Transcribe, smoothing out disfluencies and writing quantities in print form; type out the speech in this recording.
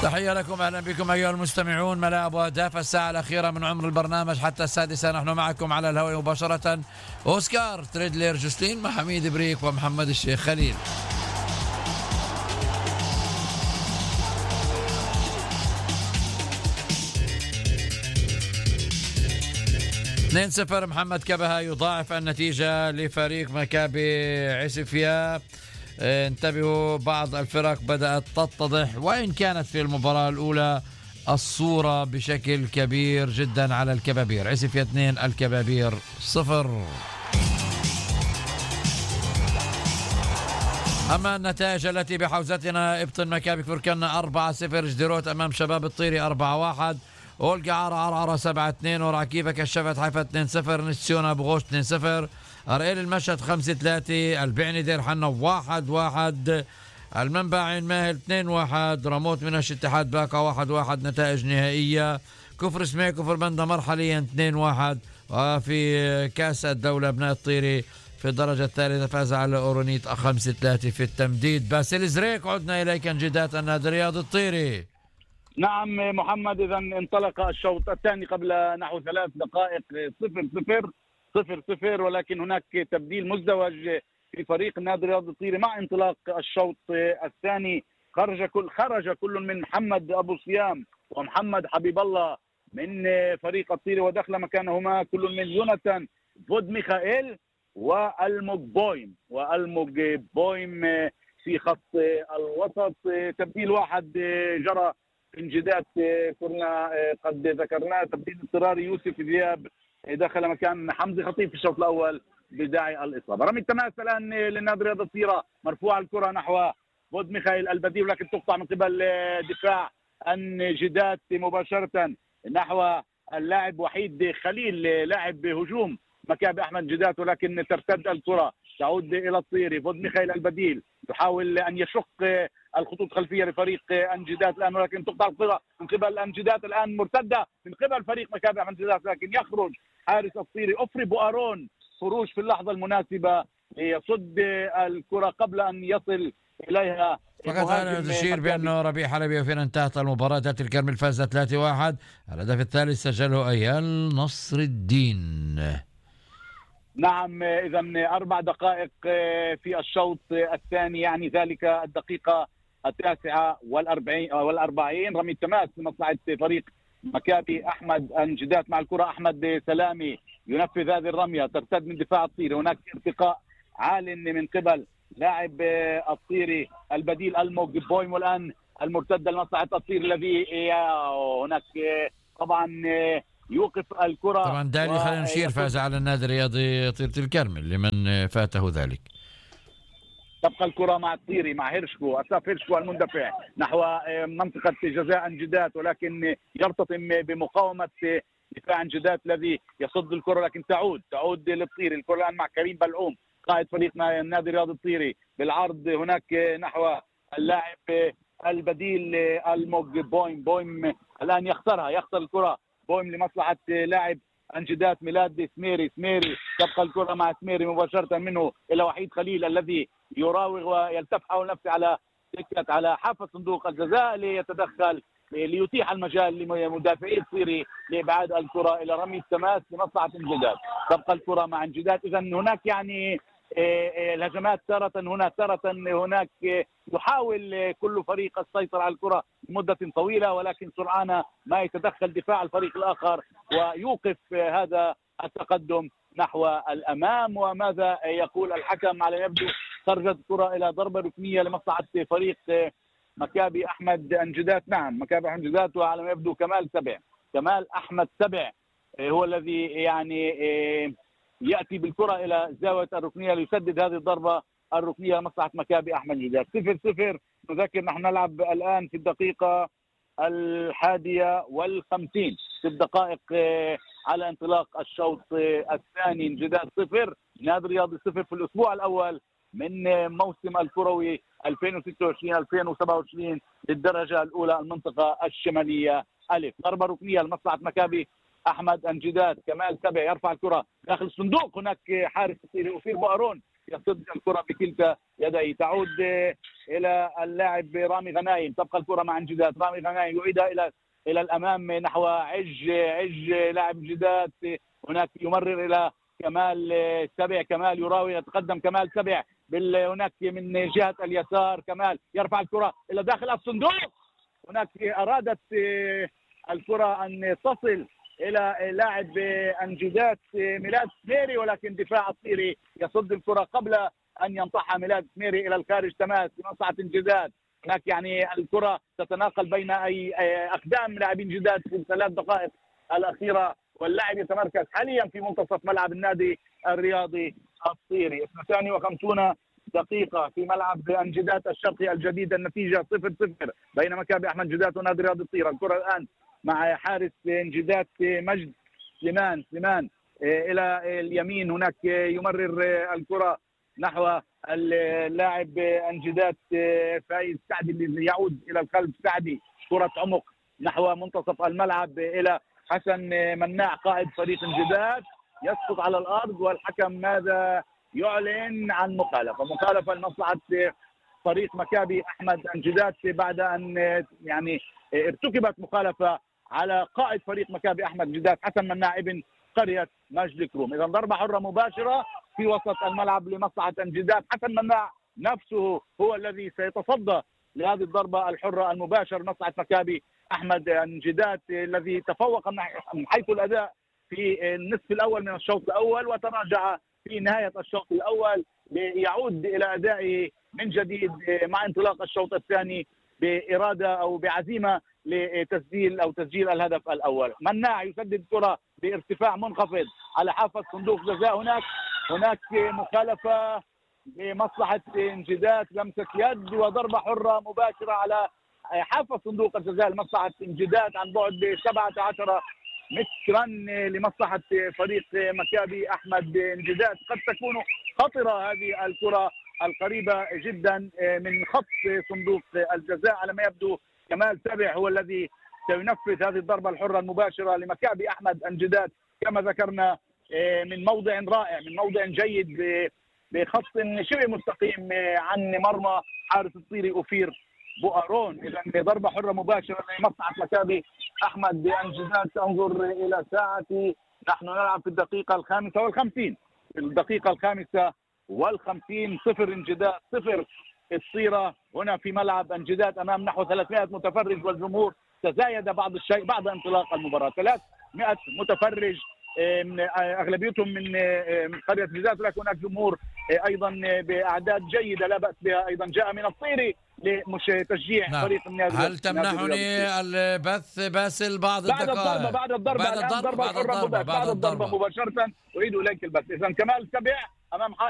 تحية لكم، أهلا بكم أيها المستمعون. ملاعب وأهداف الساعة الأخيرة من عمر البرنامج حتى السادسة، نحن معكم على الهواء مباشرة. أوسكار تريدلر جوسلين مع حميد بريك ومحمد الشيخ خليل. اثنين صفر، محمد كبهة يضاعف النتيجة لفريق مكابي عسفيا. انتبهوا، بعض الفرق بدأت تتضح، وإن كانت في المباراة الأولى الصورة بشكل كبير جدا على الكبابير. عسفيا 2 الكبابير 0. أما النتائج التي بحوزتنا: إبطن مكابي فركنا 4-0، جديروت أمام شباب الطيري 4-1، أولجا عرعرة 7-2، ورعكيفة كشفت حيفا 2-0، نسيونا بغوش 2-0، أرئيل المشهد 5-3، البعني دير حنا 1-1، المنبع عين ماهل 2-1، رموت منش اتحاد باكا 1-1. نتائج نهائية: كفر سميع كفر بندا مرحليا 2-1. وفي كاس الدولة ابناء الطيري في الدرجة الثالثة فاز على أورونيت 5-3 في التمديد. باسل زريك، عدنا إليك انجدات النادي الرياضي الطيري. نعم محمد، إذا انطلق الشوط الثاني قبل نحو 3 دقائق 0-0، ولكن هناك تبديل مزدوج في فريق النادي الرياضي الطيري. مع انطلاق الشوط الثاني خرج كل من محمد أبو صيام ومحمد حبيب الله من فريق الطيري، ودخل مكانهما كل من يوناتان فود ميخائيل والموج بويم في خط الوسط. تبديل واحد جرى انجدات كنا قد ذكرناه، تبديل اضطراري يوسف دياب دخل مكان حمزي خطيب في الشوط الاول بداعي الاصابه. رمي التماس الان للنادي الرياضي الطيره، مرفوعه الكره نحو بود ميخائيل البديل، ولكن تقطع من قبل دفاع انجدات مباشره نحو اللاعب وحيد خليل لاعب هجوم مكابي احمد جدات، ولكن ترتد الكره تعود الى الطيري. بود ميخائيل البديل يحاول ان يشق الخطوط الخلفيه لفريق انجدات الان، ولكن تقطع الكره من قبل انجدات الان، مرتده من قبل فريق مكابي احمد جدات، لكن يخرج حارس الطيري افري بوارون خروج في اللحظه المناسبه ليصد الكره قبل ان يصل اليها. فقط أنا تشير بأنه ربيع حلبي وفين انتهت المباراة. تأتي الكرمل فاز 3-1. الهدف الثالث سجله أيال نصر الدين. نعم، إذا 4 دقائق في الشوط الثاني، يعني ذلك الدقيقة 49. رمي التماس لمصلحة فريق مكابي أحمد أنجدات مع الكرة. أحمد سلامي ينفذ هذه الرمية، ترتد من دفاع الطيري، هناك ارتقاء عال من قبل لاعب الطيري البديل الموج بويم، والآن المرتدة لمصلحة الطيري الذي هناك طبعا يوقف الكرة. طبعا دالي خلينا نشير فاز على النادي الرياضي طيرة الكرمل لمن فاته ذلك. تبقى الكرة مع الطيري مع هيرشكو، أساف هيرشكو المندفع نحو منطقة جزاء انجدات، ولكن يرتطم بمقاومة دفاع انجدات الذي يصد الكرة، لكن تعود للطيري. الكرة الآن مع كريم بلعوم قائد فريقنا النادي الرياضي الطيري بالعرض هناك نحو اللاعب البديل الموج بويم الآن يخسر الكرة بويم لمصلحة لاعب انجدات ميلاد سميري. تبقى الكرة مع سميري مباشرة منه إلى وحيد خليل الذي يراوغ ويلتف حول نفسه على حافة صندوق الجزاء ليتدخل ليتيح المجال لمدافعي الطيري لإبعاد الكرة إلى رمي التماس لمصلحة انجدات. تبقى الكرة مع انجدات. إذا هناك يعني الهجمات تارة هنا تارة هناك، يحاول كل فريق السيطرة على الكرة لمدة طويلة، ولكن سرعان ما يتدخل دفاع الفريق الآخر ويوقف هذا التقدم نحو الأمام. وماذا يقول الحكم؟ على يبدو خرجت الكرة إلى ضربة ركنية لمصلحة فريق مكابي أحمد أنجدات. نعم، مكابي أحمد أنجدات، وعلى ما يبدو كمال أحمد سبع هو الذي يعني يأتي بالكرة إلى زاوية الركنية ليسدد هذه الضربة الركنية لمصلحة مكابي أحمد أنجدات. 0-0. نذكر نحن نلعب الآن في الدقيقة 51 في الدقائق على انطلاق الشوط الثاني. انجداد 0 نادي الرياضي 0 في الأسبوع الأول من موسم الكروي 2026-2027 للدرجة الأولى المنطقة الشمالية ألف. ضربة ركنية لمصلحة مكابي أحمد أنجدات. كمال سبع يرفع الكرة داخل الصندوق، هناك حارس الطيري أوفير بوارون يصد الكرة بكلتا يديه، تعود إلى اللاعب رامي غنايم، تبقى الكرة مع انجداد، رامي غنايم يعيدها إلى الأمام نحو عج لاعب انجداد، هناك يمرر إلى كمال سبع، كمال يراوي، يتقدم كمال سبع هناك من جهة اليسار، كمال يرفع الكرة إلى داخل الصندوق، هناك أرادت الكرة أن تصل إلى لاعب انجداد ميلاد سميري، ولكن دفاع الطيري يصد الكرة قبل أن ينطحها ميلاد سميري إلى الخارج تماس لمصلحة انجداد. هناك يعني الكرة تتناقل بين أي أقدام لاعبين جداد في الثلاث دقائق الأخيرة، واللاعب يتمركز حاليا في منتصف ملعب النادي الرياضي الطيري. 52 دقيقة في ملعب انجداد الشرقي الجديد، النتيجة 0-0 بين مكابي أحمد جدات ونادي رياض الطيرة. الكرة الآن مع حارس انجداد مجد سليمان إلى اليمين، هناك يمرر الكرة نحو اللاعب انجداد فايز سعدي اللي يعود إلى الخلف، سعدي كرة عمق نحو منتصف الملعب إلى حسن مناع قائد فريق انجداد، يسقط على الأرض، والحكم ماذا يعلن عن مخالفة لمصلحة فريق مكابي أحمد انجداد بعد أن يعني ارتكبت مخالفة على قائد فريق مكابي أحمد جداد حسن مناع ابن قرية مجد كروم. إذا ضربة حرة مباشرة في وسط الملعب لمصلحة انجداد، حسن مناع نفسه هو الذي سيتصدى لهذه الضربة الحرة المباشرة لمصلحة مكابي أحمد انجداد الذي تفوق من حيث الأداء في النصف الأول من الشوط الأول، وتراجع في نهاية الشوط الأول ليعود إلى أدائه من جديد مع انطلاق الشوط الثاني بإرادة أو بعزيمة تسجيل الهدف الأول. مناع يسدد كرة بارتفاع منخفض على حافة صندوق جزاء، هناك مخالفة لمصلحة انجداد، لمسة يد وضربة حرة مباشرة على حافة صندوق الجزاء لمصلحة انجداد عن بعد 17 مترا لمصلحة فريق مكابي أحمد انجداد. قد تكون خطرة هذه الكرة القريبة جدا من خط صندوق الجزاء، على ما يبدو كمال سبع هو الذي سينفذ هذه الضربة الحرة المباشرة لمكابي أحمد انجداد كما ذكرنا من موضع رائع، من موضع جيد بخط شبه مستقيم عن مرمى حارس الطيري أوفير بؤارون. إذا ضربة حرة مباشرة لمصلحة مكابي أحمد انجداد. تنظر إلى ساعتي، نحن نلعب في الدقيقة 55 في الدقيقة 55 0 انجداد 0 الطيرة هنا في ملعب انجداد أمام نحو 300 متفرج، والجمهور تزايد بعض الشيء بعد انطلاق المباراة. 300 متفرج اغلبيتهم من قريه جدات، ولكن هناك جمهور ايضا باعداد جيده لا باس بها ايضا جاء من الطيري لمش تشجيع نعم. فريق النادي. هل تمنحني البث باسل بعض الدقائق بعد الضربه مباشره اريد اليك البث. اذا كمال سبع امام